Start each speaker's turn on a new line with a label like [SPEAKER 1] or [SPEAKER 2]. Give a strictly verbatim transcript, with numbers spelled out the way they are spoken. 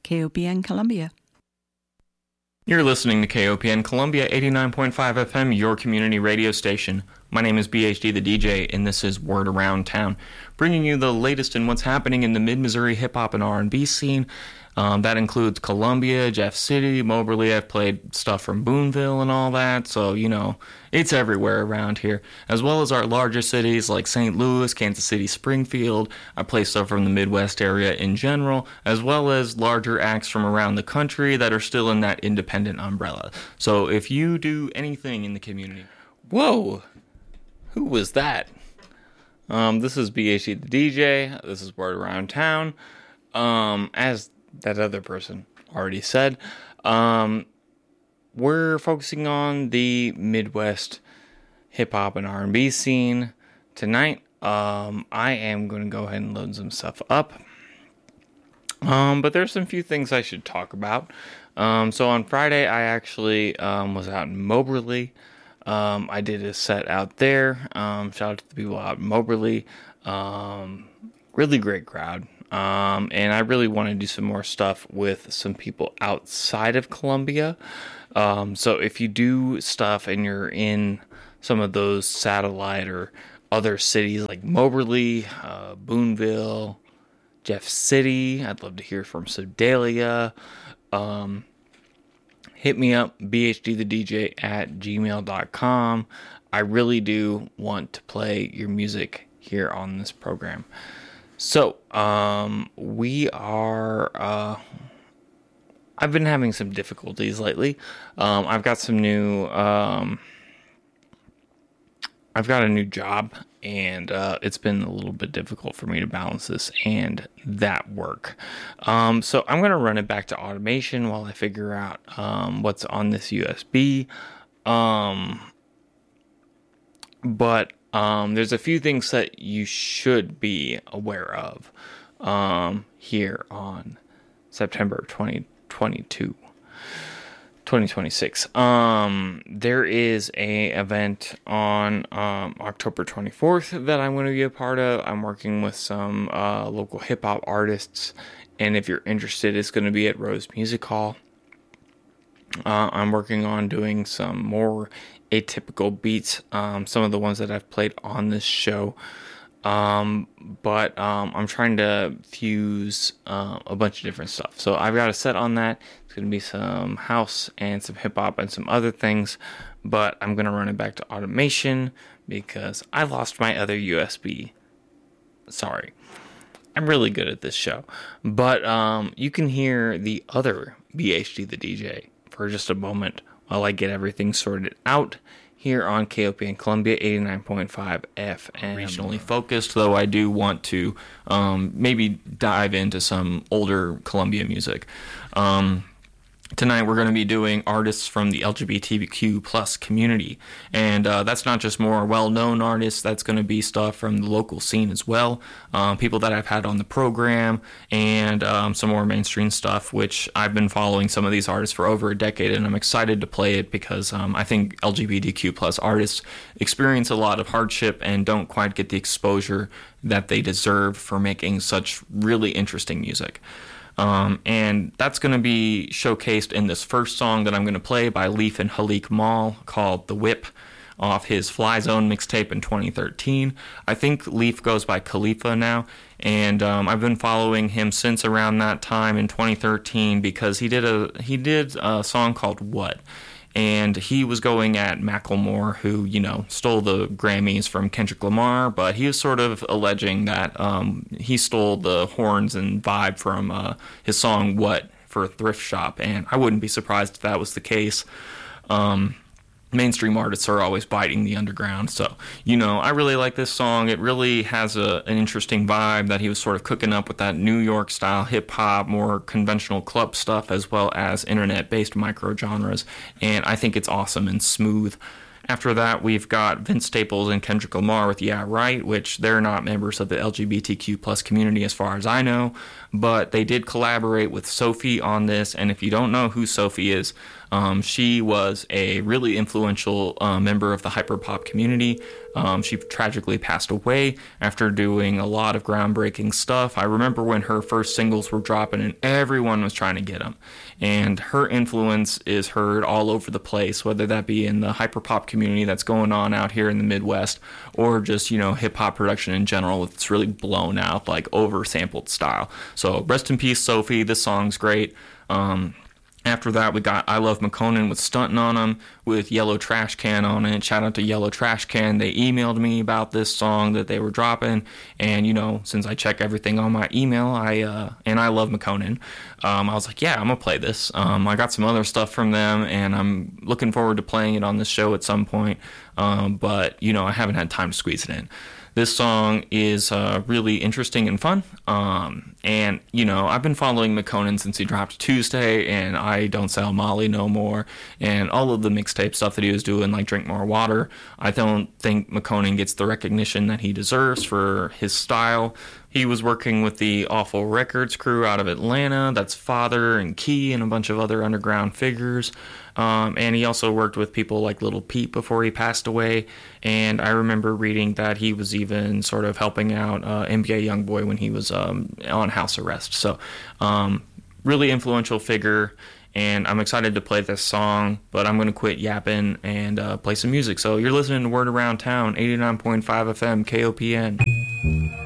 [SPEAKER 1] K O P N Columbia.
[SPEAKER 2] You're listening to K O P N Columbia eighty-nine point five F M, your community radio station. My name is B H D the D J, and this is Word Around Town, bringing you the latest in what's happening in the mid-Missouri hip-hop and R and B scene. Um, that includes Columbia, Jeff City, Moberly. I've played stuff from Boonville and all that, so, you know, it's everywhere around here, as well as our larger cities like Saint Louis, Kansas City, Springfield. I play stuff from the Midwest area in general, as well as larger acts from around the country that are still in that independent umbrella. So if you do anything in the community... Whoa! Who was that? Um, this is B H D the D J. This is Word Around Town. Um, as that other person already said, um, we're focusing on the Midwest hip-hop and R and B scene tonight. Um, I am going to go ahead and load some stuff up. Um, but there's some few things I should talk about. Um, so on Friday, I actually um, was out in Moberly. Um, I did a set out there. Um, shout out to the people out in Moberly. Um, really great crowd. Um, and I really want to do some more stuff with some people outside of Columbia. Um, so if you do stuff and you're in some of those satellite or other cities like Moberly, uh, Boonville, Jeff City, I'd love to hear from Sedalia. Um, hit me up, B H D the D J at gmail dot com. I really do want to play your music here on this program. So, um, we are, uh, I've been having some difficulties lately. Um, I've got some new, um, I've got a new job, and, uh, it's been a little bit difficult for me to balance this and that work. Um, so I'm going to run it back to automation while I figure out, um, what's on this U S B. Um, but, Um, there's a few things that you should be aware of um, here on September twenty twenty-two, twenty twenty-six. Um, there is a event on um, October twenty-fourth that I'm going to be a part of. I'm working with some uh, local hip-hop artists, and if you're interested, it's going to be at Rose Music Hall. Uh, I'm working on doing some more atypical beats, um, some of the ones that I've played on this show, um, but um, I'm trying to fuse uh, a bunch of different stuff. So I've got a set on that. It's going to be some house and some hip-hop and some other things, but I'm going to run it back to automation because I lost my other U S B. Sorry. I'm really good at this show, but um, you can hear the other B H D the D J for just a moment while I get everything sorted out here on K O P N Columbia eighty-nine point five F M. Regionally focused, though I do want to um, maybe dive into some older Columbia music. Um, Tonight we're going to be doing artists from the L G B T Q plus community, and uh, that's not just more well-known artists. That's going to be stuff from the local scene as well, um, people that I've had on the program, and um, some more mainstream stuff, which I've been following some of these artists for over a decade, and I'm excited to play it because um, I think L G B T Q plus artists experience a lot of hardship and don't quite get the exposure that they deserve for making such really interesting music. Um, and that's going to be showcased in this first song that I'm going to play by Leaf and Halik Mall called The Whip off his Fly Zone mixtape in twenty thirteen. I think Leaf goes by Khalifa now, and um, I've been following him since around that time in twenty thirteen because he did a he did a song called What? And he was going at Macklemore, who, you know, stole the Grammys from Kendrick Lamar, but he was sort of alleging that um, he stole the horns and vibe from uh, his song What for a Thrift Shop, and I wouldn't be surprised if that was the case. Um, mainstream artists are always biting the underground, so, you know, I really like this song. It really has a, an interesting vibe that he was sort of cooking up with that New York style hip-hop, more conventional club stuff, as well as internet-based micro-genres, and I think it's awesome and smooth. After that, we've got Vince Staples and Kendrick Lamar with Yeah Right, which they're not members of the L G B T Q plus community as far as I know. but they did collaborate with Sophie on this. And if you don't know who Sophie is, um, she was a really influential uh, member of the hyperpop community. Um, she tragically passed away after doing a lot of groundbreaking stuff. I remember when her first singles were dropping and everyone was trying to get them. And her influence is heard all over the place, whether that be in the hyperpop community that's going on out here in the Midwest, or just, you know, hip-hop production in general. It's really blown out, like over-sampled style. So rest in peace, Sophie. This song's great. Um... After that, we got I Love Makonnen with Stuntin' on Him with Yellow Trash Can on it. Shout out to Yellow Trash Can. They emailed me about this song that they were dropping. And, you know, since I check everything on my email, I uh, and I love Makonnen, um, I was like, yeah, I'm going to play this. Um, I got some other stuff from them, and I'm looking forward to playing it on this show at some point. Um, but, you know, I haven't had time to squeeze it in. This song is uh, really interesting and fun. Um, and, you know, I've been following Makonnen since he dropped Tuesday, and I Don't Sell Molly No More, and all of the mixtape stuff that he was doing, like Drink More Water. I don't think Makonnen gets the recognition that he deserves for his style. He was working with the Awful Records crew out of Atlanta. That's Father and Key and a bunch of other underground figures. Um, and he also worked with people like Little Peep before he passed away. And I remember reading that he was even sort of helping out uh, N B A Youngboy when he was um, on house arrest. So um, really influential figure. And I'm excited to play this song, but I'm going to quit yapping and uh, play some music. So you're listening to Word Around Town, eighty-nine point five F M, K O P N.